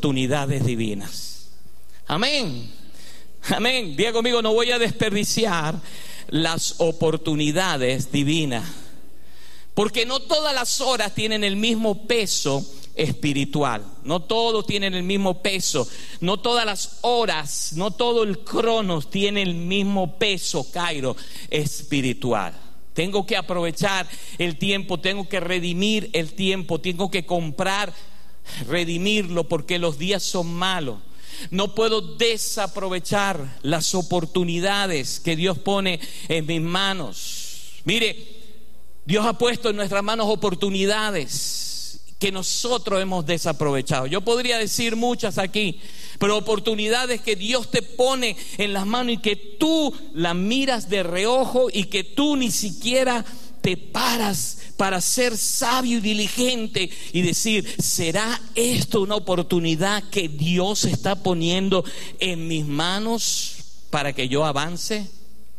oportunidades divinas. Amén. Amén. Diga conmigo, no voy a desperdiciar las oportunidades divinas. Porque no todas las horas tienen el mismo peso espiritual. No todos tienen el mismo peso. No todas las horas, no todo el cronos tiene el mismo peso, Cairo, espiritual. Tengo que aprovechar el tiempo, tengo que redimir el tiempo, tengo que comprar, redimirlo, porque los días son malos. No puedo desaprovechar las oportunidades que Dios pone en mis manos. Mire, Dios ha puesto en nuestras manos oportunidades que nosotros hemos desaprovechado. Yo podría decir muchas aquí, pero oportunidades que Dios te pone en las manos y que tú las miras de reojo y que tú ni siquiera te paras para ser sabio y diligente y decir, ¿será esto una oportunidad que Dios está poniendo en mis manos para que yo avance?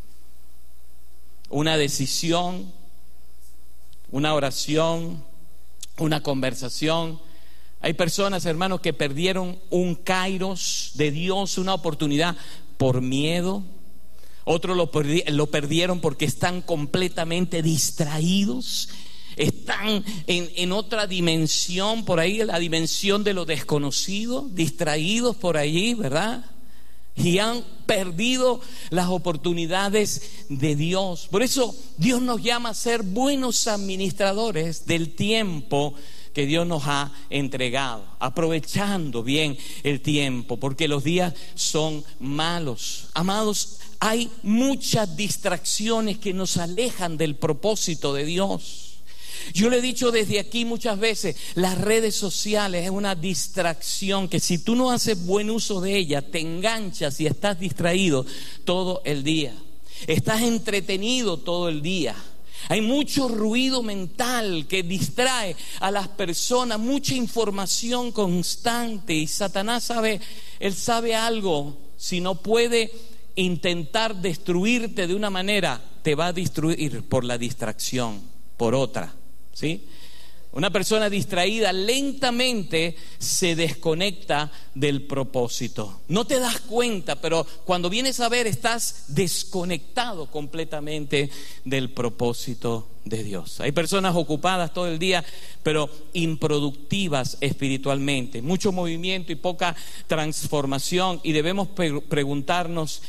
Una decisión, una oración, una conversación. Hay personas, hermanos, que perdieron un kairos de Dios, una oportunidad, por miedo. Otros lo perdieron porque están completamente distraídos. Están en otra dimensión por ahí, la dimensión de lo desconocido, distraídos por allí, ¿verdad? Y han perdido las oportunidades de Dios. Por eso Dios nos llama a ser buenos administradores del tiempo que Dios nos ha entregado, aprovechando bien el tiempo, porque los días son malos. Amados, hay muchas distracciones que nos alejan del propósito de Dios. Yo le he dicho desde aquí muchas veces, las redes sociales es una distracción que si tú no haces buen uso de ella, te enganchas y estás distraído todo el día. Estás entretenido todo el día. Hay mucho ruido mental que distrae a las personas, mucha información constante, y Satanás sabe, él sabe algo. Si no puede intentar destruirte de una manera, te va a destruir por la distracción, por otra, ¿sí? Una persona distraída lentamente se desconecta del propósito. No te das cuenta, pero cuando vienes a ver, estás desconectado completamente del propósito de Dios. Hay personas ocupadas todo el día, pero improductivas espiritualmente. Mucho movimiento y poca transformación. Y debemos preguntarnos,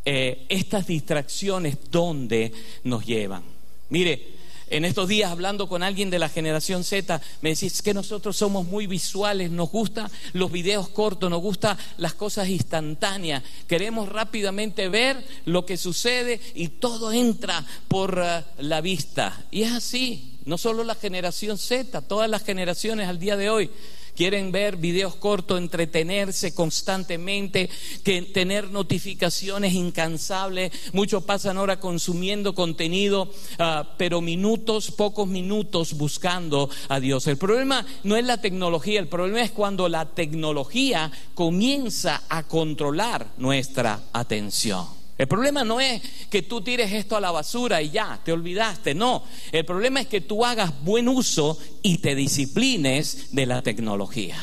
estas distracciones, ¿dónde nos llevan? Mire, en estos días, hablando con alguien de la generación Z, me decía, es que nosotros somos muy visuales, nos gustan los videos cortos, nos gustan las cosas instantáneas, queremos rápidamente ver lo que sucede y todo entra por la vista. Y es así, no solo la generación Z, todas las generaciones al día de hoy quieren ver videos cortos, entretenerse constantemente, tener notificaciones incansables. Muchos pasan ahora consumiendo contenido, pero pocos minutos buscando a Dios. El problema no es la tecnología, el problema es cuando la tecnología comienza a controlar nuestra atención. El problema no es que tú tires esto a la basura y ya, te olvidaste. No, el problema es que tú hagas buen uso y te disciplines de la tecnología.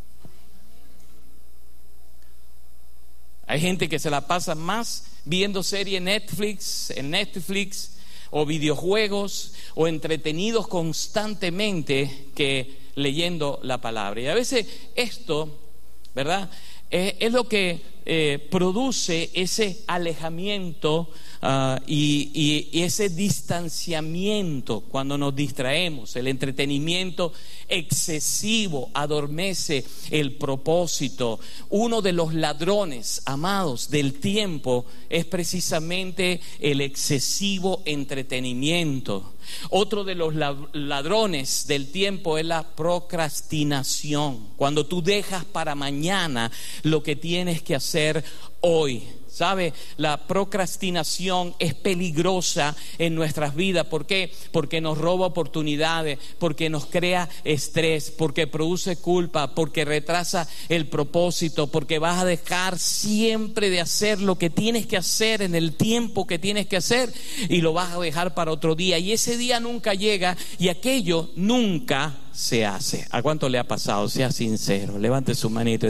Hay gente que se la pasa más viendo series en Netflix o videojuegos o entretenidos constantemente que leyendo la palabra. Y a veces esto, ¿verdad?, es lo que produce ese alejamiento y ese distanciamiento cuando nos distraemos. El entretenimiento excesivo adormece el propósito. Uno de los ladrones, amados, del tiempo es precisamente el excesivo entretenimiento. Otro de los ladrones del tiempo es la procrastinación. Cuando tú dejas para mañana lo que tienes que hacer hoy. ¿Sabe? La procrastinación es peligrosa en nuestras vidas. ¿Por qué? Porque nos roba oportunidades, porque nos crea estrés, porque produce culpa, porque retrasa el propósito, porque vas a dejar siempre de hacer lo que tienes que hacer en el tiempo que tienes que hacer y lo vas a dejar para otro día. Y ese día nunca llega y aquello nunca se hace. ¿A cuánto le ha pasado? Sea sincero, levante su manito.